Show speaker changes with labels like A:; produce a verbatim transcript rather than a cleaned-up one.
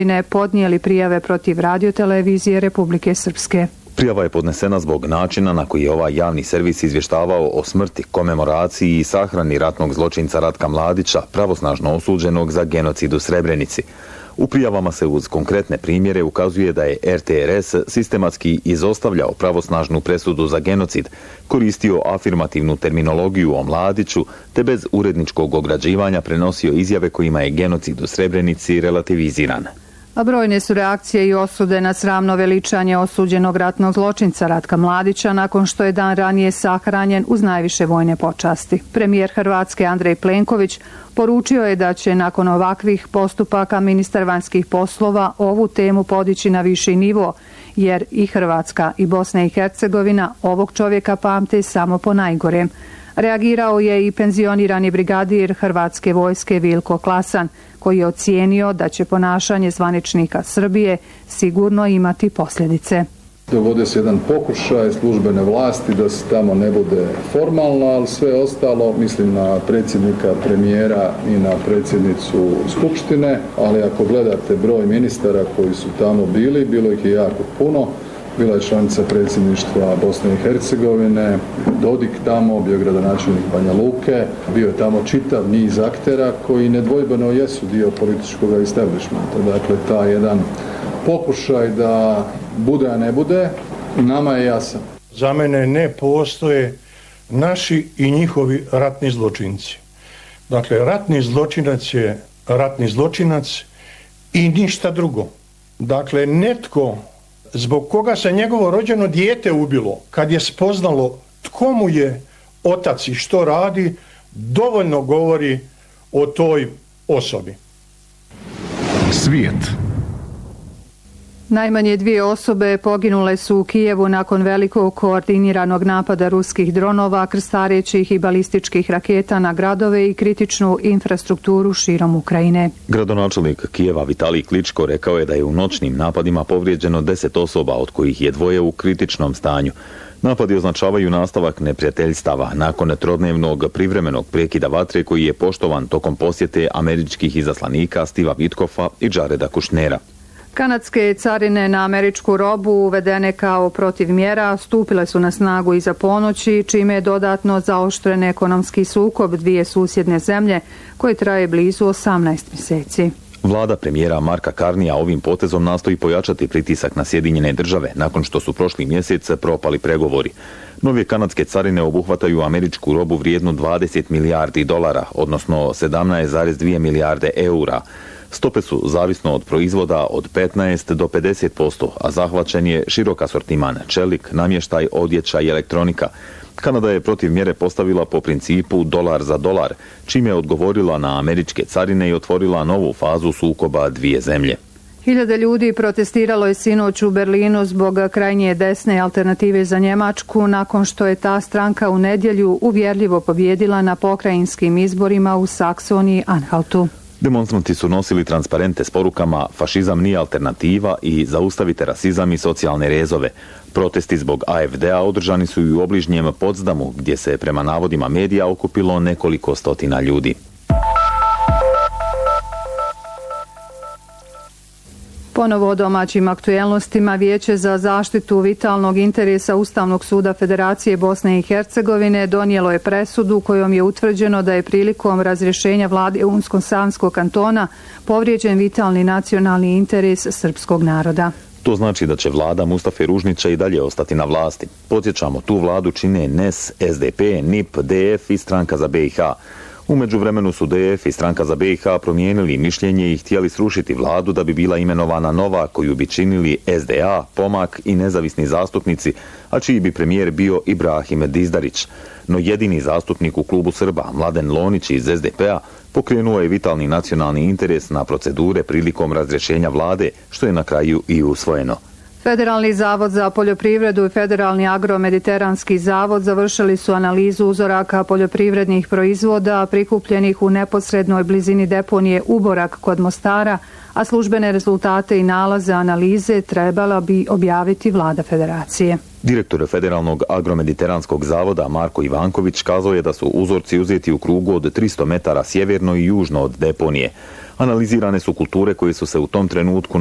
A: ne podnijeli prijave protiv radiotelevizije Republike Srpske.
B: Prijava je podnesena zbog načina na koji je ovaj javni servis izvještavao o smrti, komemoraciji i sahrani ratnog zločinca Ratka Mladića, pravosnažno osuđenog za genocid u Srebrenici. U prijavama se uz konkretne primjere ukazuje da je R T R S sistematski izostavljao pravosnažnu presudu za genocid, koristio afirmativnu terminologiju o Mladiću, te bez uredničkog ograđivanja prenosio izjave kojima je genocid u Srebrenici relativiziran.
A: A brojne su reakcije i osude na sramno veličanje osuđenog ratnog zločinca Ratka Mladića nakon što je dan ranije sahranjen uz najviše vojne počasti. Premijer Hrvatske Andrej Plenković poručio je da će nakon ovakvih postupaka ministar vanjskih poslova ovu temu podići na viši nivo, jer i Hrvatska i Bosna i Hercegovina ovog čovjeka pamte samo po najgorem. Reagirao je i penzionirani brigadir Hrvatske vojske Vilko Klasan, koji je ocijenio da će ponašanje zvaničnika Srbije sigurno imati posljedice.
C: Dovode se jedan pokušaj službene vlasti da se tamo ne bude formalno, ali sve ostalo, mislim na predsjednika, premijera i na predsjednicu Skupštine, ali ako gledate broj ministara koji su tamo bili, bilo ih je jako puno. Bila je članica predsjedništva Bosne i Hercegovine, Dodik tamo, bio gradonačelnik Banja Luke, bio je tamo čitav niz aktera koji nedvojbeno jesu dio političkog establishmenta. Dakle, ta jedan pokušaj da bude, a ne bude, nama je jasan.
D: Za mene ne postoje naši i njihovi ratni zločinci. Dakle, ratni zločinac je ratni zločinac i ništa drugo. Dakle, netko zbog koga se njegovo rođeno dijete ubilo, kad je spoznalo tko mu je otac i što radi, dovoljno govori o toj osobi.
E: Svijet.
A: Najmanje dvije osobe poginule su u Kijevu nakon velikog koordiniranog napada ruskih dronova, krstarećih i balističkih raketa na gradove i kritičnu infrastrukturu širom Ukrajine.
B: Gradonačelnik Kijeva Vitalij Kličko rekao je da je u noćnim napadima povrijeđeno deset osoba, od kojih je dvoje u kritičnom stanju. Napadi označavaju nastavak neprijateljstava nakon trodnevnog privremenog prekida vatre koji je poštovan tokom posjete američkih izaslanika Steva Witkoffa i Jareda Kushnera.
A: Kanadske carine na američku robu uvedene kao protivmjera stupile su na snagu iza ponoći, čime je dodatno zaoštren ekonomski sukob dvije susjedne zemlje koji traje blizu osamnaest mjeseci.
B: Vlada premijera Marka Carneya ovim potezom nastoji pojačati pritisak na Sjedinjene države nakon što su prošli mjesec propali pregovori. Nove kanadske carine obuhvataju američku robu vrijednu dvadeset milijardi dolara, odnosno sedamnaest zarez dvije milijarde eura. Stope su zavisno od proizvoda od petnaest do pedeset posto, a zahvaćen je širok asortiman, čelik, namještaj, odjeća i elektronika. Kanada je protiv mjere postavila po principu dolar za dolar, čime je odgovorila na američke carine i otvorila novu fazu sukoba dvije zemlje.
A: Hiljade ljudi protestiralo je sinoć u Berlinu zbog krajnje desne alternative za Njemačku nakon što je ta stranka u nedjelju uvjerljivo pobjedila na pokrajinskim izborima u Saksoniji Anhaltu.
B: Demonstranti su nosili transparente s porukama "Fašizam nije alternativa" i "Zaustavite rasizam i socijalne rezove". Protesti zbog A F D-a održani su i u obližnjem Potsdamu, gdje se prema navodima medija okupilo nekoliko stotina ljudi.
A: Ponovo o domaćim aktuelnostima. Vijeće za zaštitu vitalnog interesa Ustavnog suda Federacije Bosne i Hercegovine donijelo je presudu kojom je utvrđeno da je prilikom razrješenja vlade Unsko-Sanskog kantona povrijeđen vitalni nacionalni interes srpskog naroda.
B: To znači da će vlada Mustafe Ružnića i dalje ostati na vlasti. Podsjećamo, tu vladu čine N E S, S D P, N I P, D F i Stranka za B i H. U međuvremenu su D F i Stranka za B i H promijenili mišljenje i htjeli srušiti vladu da bi bila imenovana nova koju bi činili S D A, Pomak i nezavisni zastupnici, a čiji bi premijer bio Ibrahim Dizdarić. No jedini zastupnik u klubu Srba, Mladen Lonić iz S D P-a, pokrenuo je vitalni nacionalni interes na procedure prilikom razrješenja vlade, što je na kraju i usvojeno.
A: Federalni zavod za poljoprivredu i Federalni agromediteranski zavod završili su analizu uzoraka poljoprivrednih proizvoda prikupljenih u neposrednoj blizini deponije Uborak kod Mostara, a službene rezultate i nalaze analize trebala bi objaviti vlada federacije.
B: Direktor Federalnog agromediteranskog zavoda Marko Ivanković kazao je da su uzorci uzeti u krugu od tristo metara sjeverno i južno od deponije. Analizirane su kulture koje su se u tom trenutku